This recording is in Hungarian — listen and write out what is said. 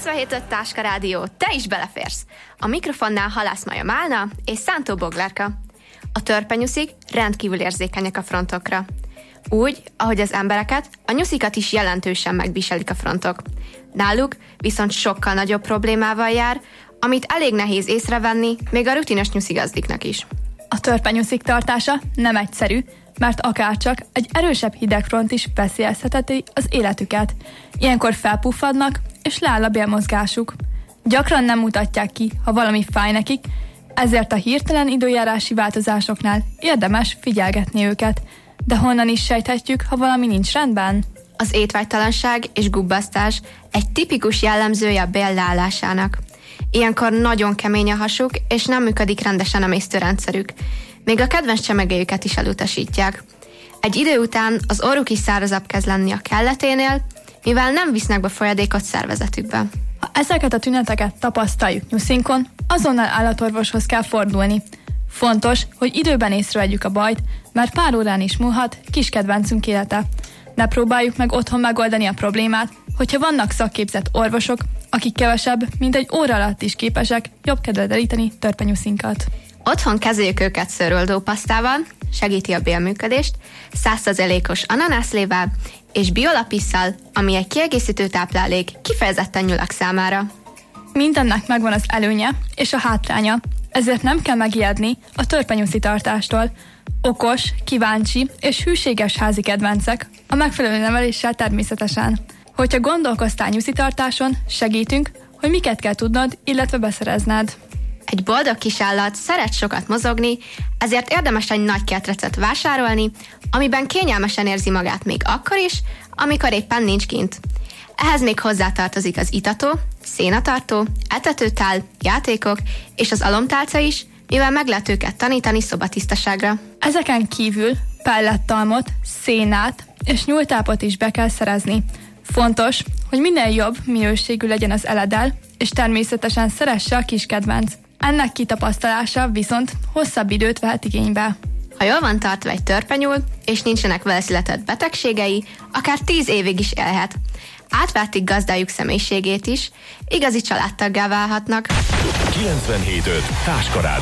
97.5 Táska Rádió, te is beleférsz! A mikrofonnál Halász Maja Málna és Szántó Boglárka. A törpenyuszik rendkívül érzékenyek a frontokra. Úgy, ahogy az embereket, a nyuszikat is jelentősen megviselik a frontok. Náluk viszont sokkal nagyobb problémával jár, amit elég nehéz észrevenni, még a rutinos nyuszigazdiknak is. A törpenyuszik tartása nem egyszerű, mert akárcsak egy erősebb hidegfront is veszélyeztetheti az életüket. Ilyenkor felpuffadnak, és leáll a bélmozgásuk. Gyakran nem mutatják ki, ha valami fáj nekik, ezért a hirtelen időjárási változásoknál érdemes figyelgetni őket. De honnan is sejthetjük, ha valami nincs rendben? Az étvágytalanság és gubbasztás egy tipikus jellemzője a bél leállásának. Ilyenkor nagyon kemény a hasuk, és nem működik rendesen a mésztőrendszerük. Még a kedvenc csemegéjüket is elutasítják. Egy idő után az orruk is szárazabb kezd lenni a kelleténél, mivel nem visznek be folyadékot szervezetükbe. Ha ezeket a tüneteket tapasztaljuk nyuszinkon, azonnal állatorvoshoz kell fordulni. Fontos, hogy időben észrevegyük a bajt, mert pár órán is múlhat kis kedvencünk élete. Ne próbáljuk meg otthon megoldani a problémát, hogyha vannak szakképzett orvosok, akik kevesebb, mint egy óra alatt is képesek jobb kedvre deríteni törpenyuszinkat. Otthon kezeljük őket szőröldópasztával, segíti a bélműködést, 100%-os ananászlével és biolapisszal, ami egy kiegészítő táplálék kifejezetten nyulak számára. Mindennek megvan az előnye és a hátránya, ezért nem kell megijedni a törpenyuszi tartástól. Okos, kíváncsi és hűséges házi kedvencek, a megfelelő neveléssel természetesen. Hogyha gondolkoztál nyuszitartáson, segítünk, hogy miket kell tudnod, illetve beszerezned. Egy boldog kisállat szeret sokat mozogni, ezért érdemes egy nagy kertrecet vásárolni, amiben kényelmesen érzi magát még akkor is, amikor éppen nincs kint. Ehhez még hozzátartozik az itató, szénatartó, etetőtál, játékok és az alomtálca is, mivel meg lehet őket tanítani szobatisztaságra. Ezeken kívül pellettalmot, szénát és nyúltápot is be kell szerezni. Fontos, hogy minél jobb minőségű legyen az eledel, és természetesen szeresse a kiskedvenc. Ennek kitapasztalása viszont hosszabb időt vehet igénybe. Ha jól van tartva egy törpenyúl, és nincsenek vele született betegségei, akár 10 évig is élhet. Átvették gazdájuk személyiségét is, igazi családtaggá válhatnak. 97.5 Táska Rádió.